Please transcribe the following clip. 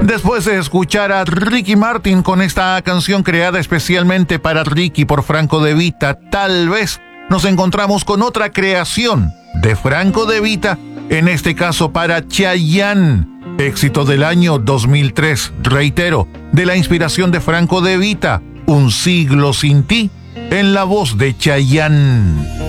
Después de escuchar a Ricky Martin con esta canción creada especialmente para Ricky por Franco De Vita, tal vez nos encontramos con otra creación de Franco De Vita, en este caso para Chayanne, éxito del año 2003, reitero, de la inspiración de Franco De Vita, Un siglo sin ti, en la voz de Chayanne.